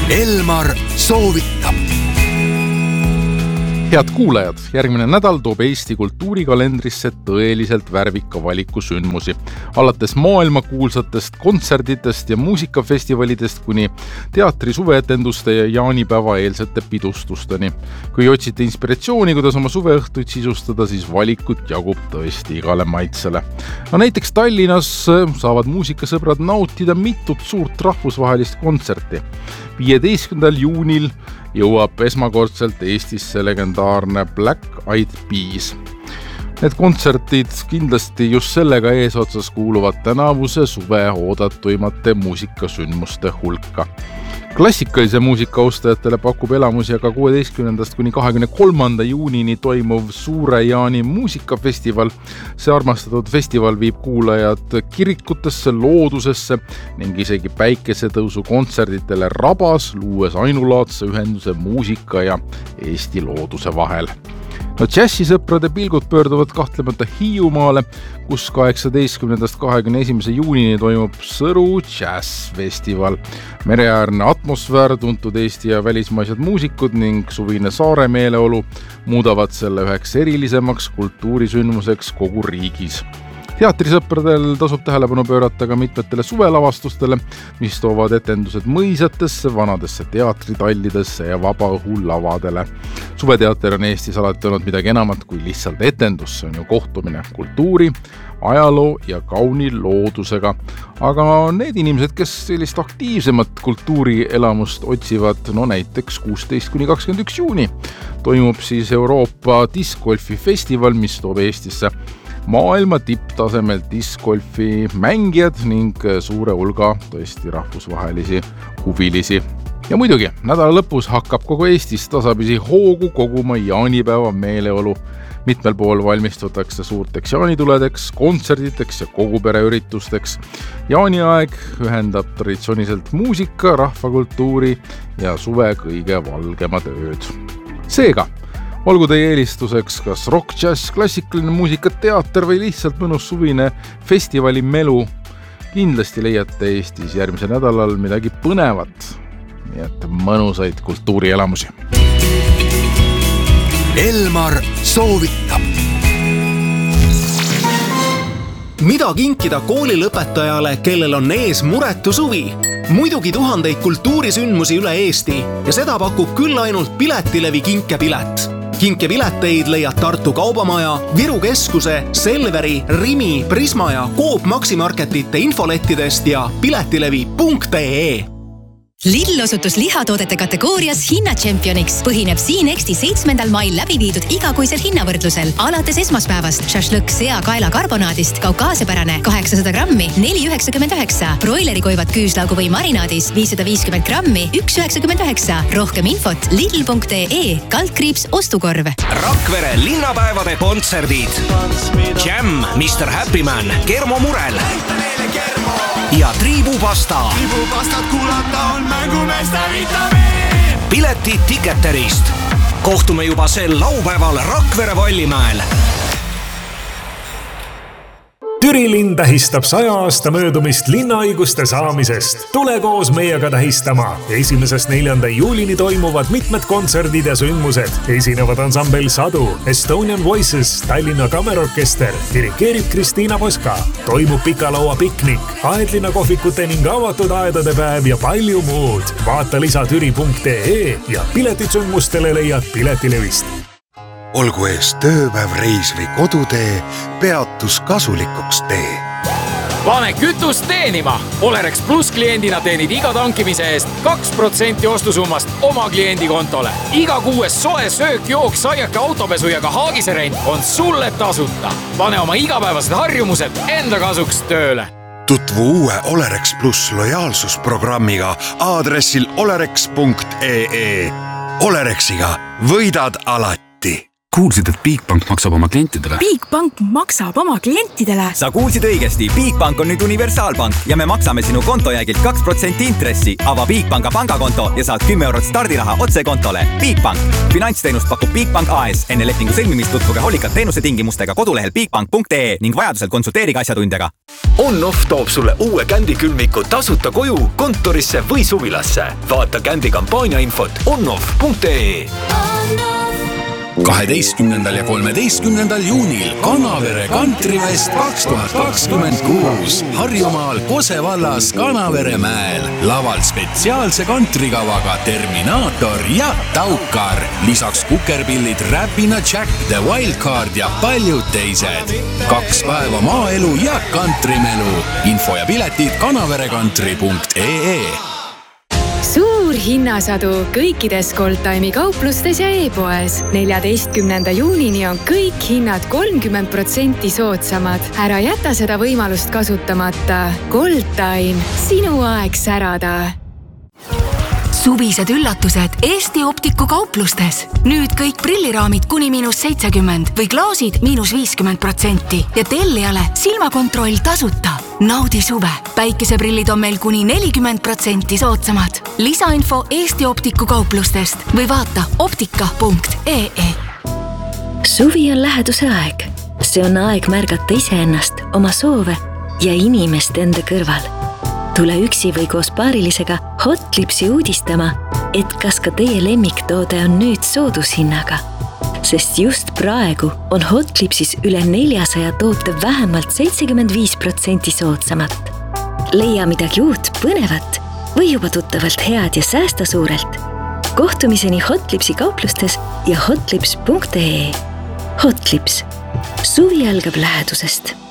Elmar soovitab. Head kuulajad, järgmine nädal toob Eesti kultuurikalendrisse tõeliselt värvika valiku sündmusi. Alates maailmakuulsatest kontserditest ja muusikafestivalidest kuni teatri suveetenduste ja jaanipäeva eelsete pidustusteni. Kui otsite inspiratsiooni, kuidas oma suveõhtuid sisustada, siis valikut jagub tõesti igale maitsele. No näiteks Tallinnas saavad muusikasõbrad nautida mitut suurt rahvusvahelist kontserti. 15. juunil jõuab esmakordselt Eestisse legendaarne Black Eyed Peas. Need kontsertid kindlasti just sellega eesotsas kuuluvad tänavuse suve oodatuimate muusikasündmuste hulka. Klassikalise muusika austajatele pakub elamusi aga 16. kuni 23. juunini toimuv Suure Jaani muusikafestival. See armastatud festival viib kuulajad kirikutesse, loodusesse ning isegi päikesetõusu kontserditele Rabas, luues ainulaadse ühenduse muusika ja Eesti looduse vahel. No džässisõprade pilgud pöörduvad kahtlemata Hiiumaale, kus 18. 21. juunini toimub Sõru Jazz-festival. Mereäärne atmosfäär, tuntud Eesti ja välismaised muusikud ning suvine saare meeleolu muudavad selle üheks erilisemaks kultuurisündmuseks kogu riigis. Teatrisõpradel tasub tähelepanu pöörata ka mitmetele suvelavastustele, mis toovad etendused mõisatesse, vanadesse teatritallidesse ja vabaõhulavadele. Suveteater on Eestis alati olnud midagi enamat kui lihtsalt etendus, see on ju kohtumine kultuuri, ajaloo ja kauni loodusega. Aga need inimesed, kes sellist aktiivsemat kultuurielamust otsivad, no näiteks 16. kuni 21. juuni, toimub siis Euroopa discgolfi festival, mis toob Eestisse maailma tipptasemel discgolfi mängijad ning suure hulga tõesti rahvusvahelisi huvilisi. Ja muidugi, nädala lõpus hakkab kogu Eestis tasapisi hoogu koguma jaanipäeva meeleolu. Mitmel pool valmistutakse suurteks jaanituledeks, kontserditeks ja kogupereüritusteks. Jaaniaeg ühendab traditsiooniliselt muusika, rahvakultuuri ja suve kõige valgemad ööd. Seega, olgu teie eelistuseks kas rock, jazz, klassikaline muusika, teater või lihtsalt mõnus suvine festivali melu. Kindlasti leiate Eestis järgmisel nädalal midagi põnevat. Nii et mõnusaid kultuurielamusi. Elmar soovitab. Mida kinkida koolilõpetajale, kellel on ees muretu suvi? Muidugi tuhandeid kultuurisündmusi üle Eesti ja seda pakub küll ainult Piletilevi kinkepilet. Kinkepileteid leiad Tartu Kaubamaja, Viru Keskuse, Selveri, Rimi, Prisma ja Coop Maximarketite infolettidest ja piletilevi.ee. Lidl osutus lihatoodete kategoorias hinnatšempioniks. Põhineb Siinexti 7. mail läbi viidud igakuisel hinnavõrdlusel. Alates esmaspäevast šašlõkk sea kaela karbonaadist kaukaasiapärane 800 grammi 4,99. Broilerikoivad küüslaugu või marinaadis 550 grammi 1,99. Rohkem infot lidl.ee /ostukorv. Rakvere linnapäevade kontserdid. Jam, Mr. Happy Man, Kermo Murel ja Triibupasta. Triibupastat kuulata on mängumeeste vitamiin. Piletid Ticketerist. Kohtume juba sel laupäeval Rakvere Vallimäel. Türi linn tähistab 100 aasta möödumist linnaõiguste saamisest. Tule koos meiega tähistama. 1. 4. juulini toimuvad mitmed kontserdid ja sündmused. Esinevad ansambel Sadu, Estonian Voices, Tallinna Kammerorkester, dirikeerib Kristiina Poska. Toimub pikalaua piknik, aedlina kohvikute ning avatud aedade päev ja palju muud. Vaata lisa türi.ee ja piletid sündmustele leiad Piletilevist. Olgu ees tööpäev, reis või kodutee, peatus kasulikuks tee. Pane kütust teenima! Olerex Plus kliendina teenid iga tankimise eest 2% ostusummast oma kliendi kontole. Iga kuues soe söök, jook, saiake, autopesu ja ka haagiserent on sulle tasuta. Pane oma igapäevased harjumused enda kasuks tööle. Tutvu uue Olerex Plus lojaalsusprogrammiga aadressil olerex.ee. Olerexiga võidad alati. kuulsid, et Bigbank maksab oma klientidele? Bigbank maksab oma klientidele? Sa kuulsid õigesti. Bigbank on nüüd universaalpank ja me maksame sinu kontojäägilt 2% intressi. Ava Bigbanka pangakonto ja saad 10 € stardiraha otse kontole. Bigbank. Finantsteenust pakub Bigbank AS. Enne lepingu sõlmimist tutvuge hoolikalt teenuse tingimustega kodulehel bigbank.ee ning vajadusel konsulteeriga asjatundjaga. On-Off toob sulle uue Kändi külmiku tasuta koju, kontorisse või suvilasse. Vaata Kändi kampaania infot onoff.ee. 12. ja 13. juunil Kanavere Kantrivest 2026 Harjumaal Kose vallas Kanaveremäel. Laval spetsiaalse kantrikavaga Terminaator ja Taukar. Lisaks kukerpillid Räpina Jack, The Wildcard ja paljud teised. 2 päeva maaelu ja kantrimelu. Info ja piletid kanaverekantri.ee. Suur hinnasadu kõikides Goldtime'i kauplustes ja e-poes. 14. juunini on kõik hinnad 30% soodsamad. Ära jäta seda võimalust kasutamata. Goldtime, sinu aeg särada. Suvised üllatused Eesti Optiku kauplustes. Nüüd kõik prilliraamid kuni -70 või klaasid -50% ja tellijale silmakontroll tasuta. Naudi suve. Päikeseprillid on meil kuni 40% soodsamad. Lisainfo Eesti Optiku kauplustest või vaata optika.ee. Suvi on läheduse aeg. See on aeg märgata iseennast, oma soove ja inimest enda kõrval. Tule üksi või koos paarilisega Hotlipsi uudistama, et kas ka teie lemmiktoode on nüüd soodushinnaga. Sest just praegu on Hotlipsis üle 400 toote vähemalt 75% soodsamat. Leia midagi uut, põnevat või juba tuttavalt head ja säästa suurelt. Kohtumiseni Hotlipsi kauplustes ja hotlips.ee. Hotlips. Suvi algab lähedusest.